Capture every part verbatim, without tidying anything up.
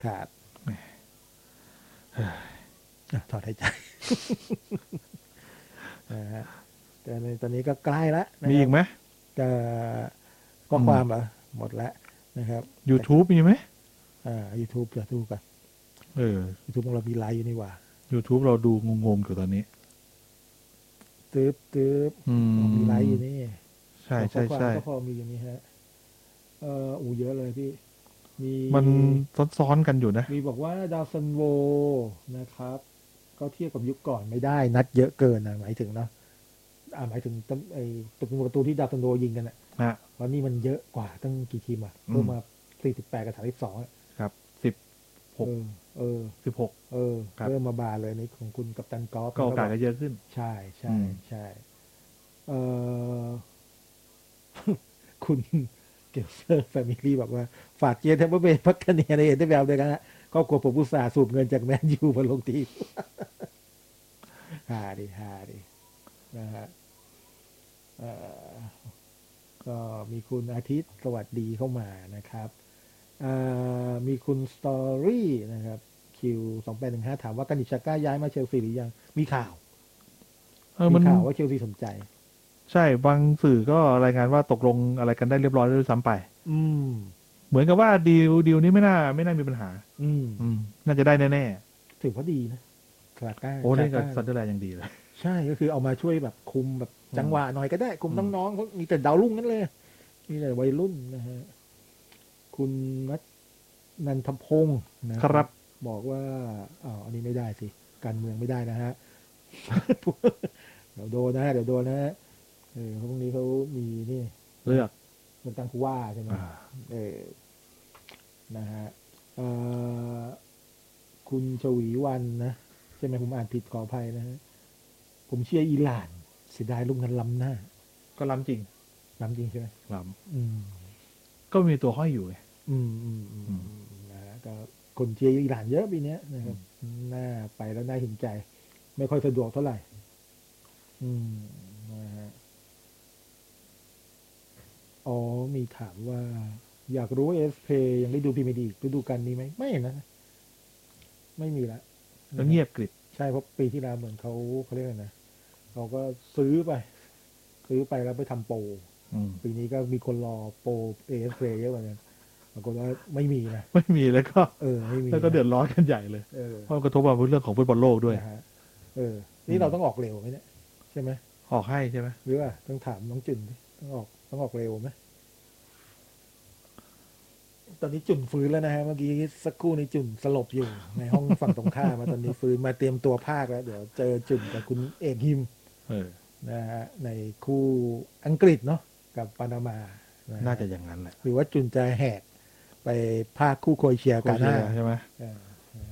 ครับถอนหายใจนะฮะแต่ในตอนนี้ก็ใกล้แล้วนะมีครัอีกไหมก็ข้อความเหรอหมดแล้วนะครับ YouTube มีไหมอ่า YouTube จะดูกันเออ YouTube ของเรามีไลฟ์อยู่นี่หว่า YouTube เราดูงงๆอยู่ตอนนี้ตึ๊บตึ๊บอือ๋อมีไลฟ์มอยู่นี่ใช่ข้อใช่ความใช่ก็พอมีอย่างนี้ฮะเอออูเยอะเลยพี่มีมันซ้อนๆกันอยู่นะมีบอกว่าดาวซันโวนะครับก็เทียบกับยุคก่อนไม่ได้นัดเยอะเกินนะหมายถึงเนาะอ่าหมายถึงตั้งไอ้ประตูประตูที่ดาวซันโวยิงกันอ่ะฮะเพราะนี่มันเยอะกว่าตั้งกี่ทีมอ่ะอืมเพิ่มมาสี่สิบแปดกับสามสิบสองอ่ะครับสิบหกเออเออสิบหกเออครับเริ่มมาบานเลยในของคุณกัปตันกอล์ฟก็โอกาสบก็เยอะขึ้นใช่ใช่อืมใช่เออ คุณเกลเซอร์แฟมิลี่บอกว่า ฝากเชียร์เทมเปอร์เบย์พักคะแนนในเอ็นเดอร์แวลด้วยกันนะครอบครัวผมอุตส่าห์สูบเงินจากแมนยูมาลงทีม ฮาดิฮาดินะฮะเอ่อก็มีคุณอาทิตย์สวัสดีเข้ามานะครับอ่ามีคุณสตอรี่นะครับคิวสองแปดหนึ่งห้าถามว่ากันิชาก้าย้ายมาเชลซีหรือยัง มีข่าวเออมีมันข่าวว่าเชลซีสนใจใช่บางสื่อก็รายงานว่าตกลงอะไรกันได้เรียบร้อยแล้วด้วยซ้ำไปอืมเหมือนกับว่าดีลดีลนี้ไม่น่าไม่น่ามีปัญหาอืมอืมน่าจะได้แน่ถือว่าดีนะคาก้าๆโอ้เล่นกับคาก้าซันเดอร์แลนด์ยังดีเลยใช่ก็คือเอามาช่วยแบบคุมแบบจังหวะหน่อยก็ได้ คุมอืมน้องๆเพราะมีแต่ดาวรุ่งนั่นเลย มีแต่วัยรุ่นนะฮะ คุณนัทนันทพงศ์นะครับ บอกว่าอ๋ออันนี้ไม่ได้สิ การเมืองไม่ได้นะฮะ เดี๋ยวโดนนะฮะเดี๋ยวโดนนะฮะเออเพราะพวกนี้เขามีนี่เลือกเลือกตั้งผู้ว่าใช่ไหมอ่าเออนะฮะเอ่อคุณชวีวันนะใช่ไหมผมอ่านผิดขออภัยนะฮะ ผมเชียร์อิหร่านเสียดายลูกนั้นล้ำหน้าก็ล้ำจริงล้ำจริงใช่ไหมล้อืมำก็มีตัวห้อยอยู่ไงอืมอืมอืมอืมนะฮะก็คนเชียร์อิหร่านเยอะปีเนี้ยนะครับน่าไปแล้วน่าเห็นใจ ไม่ค่อยสะดวกเท่าไหร่ อืมนะฮะอ๋อมีถามว่า อยากรู้ว่าเอสเพยังได้ดูพรีเมียร์ลีกฤดูกาลนี้ไหมไม่นะ ไม่มีละแล้วเงียบกริบใช่เพราะปีที่แล้วเหมือนเขาเขาเรียกอะไรนะเขาก็ซื้อไป ซื้อไปแล้วไปทำโปรอืมปีนี้ก็มีคนรอโปรเอสเพเยอะเหมือนกันปรากฏว่าไม่มีนะไม่มีแล้วก็เออไม่มีแล้วก็เดือดร้อนกันใหญ่เลยเออเพราะมันกระทบกับเรื่องของฟุตบอลโลกด้วยนะฮะเออ นี่เราต้องออกเร็วไหมเนี่ยใช่ไหมออกให้ใช่ไหมหรือว่าต้องถามน้องจุนดิต้องออกต้องออกเร็วไหมตอนนี้จุนฟื้นแล้วนะฮะเมื่อกี้สักครู่นี้จุนสลบอยู่ในห้องฝั่งตรงข้ามมาตอนนี้ฟื้นมาเตรียมตัวภาคแล้วเดี๋ยวเจอจุนกับคุณเอกฮิมเออนะฮะในคู่อังกฤษเนาะกับปานามานะฮะน่าจะอย่างนั้นแหละหรือว่าจุนจะแหกไปภาคคู่โครเอเชียโคกาเชีน่ายใช่ไหมเออ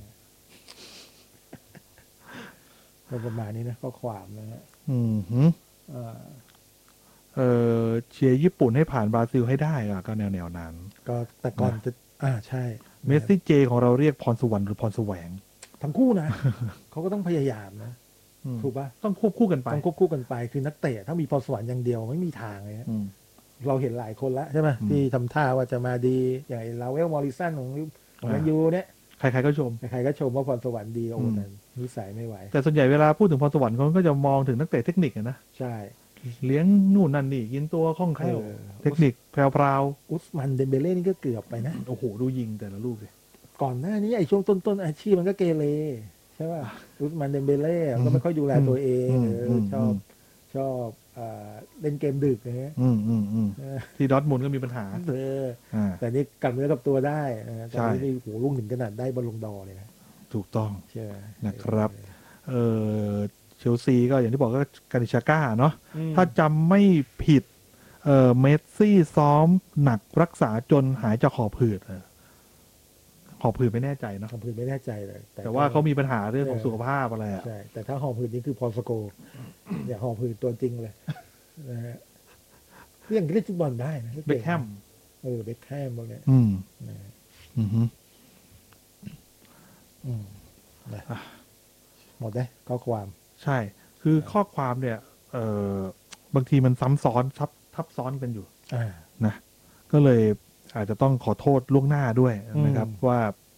ก็ประมาณนี้นะข้อความนะฮะอืมหืมเออเออเชียร์ญี่ปุ่นให้ผ่านบราซิลให้ได้อะก็แนวแนวๆนั้นก็แต่ก่อนจะอ่าใช่เมสซี่เจของเราเรียกพรสวรรค์หรือพรแสวงทั้งคู่นะ เขาก็ต้องพยายามนะอืมถูกปะต้องควบคู่กันไปต้องควบคู่กันไปคือนักเตะถ้ามีพรสวรรค์อย่างเดียวไม่มีทางเลยฮะอืมเราเห็นหลายคนแล้วใช่ไหมอืมที่ทำท่าว่าจะมาดีอย่างไอ้ลาเวลมอริสันของแมนยูเนี่ยใครๆก็ชมใครๆก็ชมว่าพรสวรรค์ดีโอ้อืมแต่นิสัยไม่ไหวแต่ส่วนใหญ่เวลาพูดถึงพรสวรรค์เขาก็จะมองถึงนักเตะเทคนิคอะนะใช่เลี้ยงนู่นนั่นนี่กินตัวคล่องแคล่วเออเทคนิคแพรวอุสมันเดมเบเล่นี่ก็เกือบไปนะๆโอ้โห ดูยิงแต่ละลูกเลยก่อนหน้านี้ไอ้ช่วงต้นๆอาชีพมันก็เกเรใช่ป่ะอุสมันเดมเบเล่ก็ไม่ค่อยดูแลตัวเองอืมเอออืมชอบชอบเอ่อเล่นเกมดึกนะฮะอืมอืมอืมเออที่ดอร์ทมุนด์ก็มีปัญหาเอออ่าแต่นี่กลับเนื้อกลับตัวได้นะตอนนี้ใช่นี่โหลุงถึงขนาดได้บอลลงดอร์เลยนะถูกต้องใช่ไหมนะครับ เออเชลซีก็อย่างที่บอกก็กานิชาก้าเนาะอืมถ้าจำไม่ผิด เออเมสซี่ซ้อมหนักรักษาจนหายจากหอบหืดเออหอบหืดไม่แน่ใจเนอะหอบหืดไม่แน่ใจเลยแต่ว่าเขามีปัญหาเรื่องของเออสุขภาพอะไรอ่ะใช่แต่ถ้าหอบหืดนี่คือพอลสโกเนี่ยหอบหืดตัวจริงเลยนะฮะเรื่องเล่นฟุตบอลได้นะเบคแฮมเออเบคแฮมพวกเนี้ยอืมนะฮะอือฮึอืมนะหมดได้ข้อความใช่ คือข้อความเนี่ย เออบางทีมันซ้ำซ้อนทับทับซ้อนกันอยู่อ่านะ ก็เลยอาจจะต้องขอโทษล่วงหน้าด้วยนะครับอืมว่า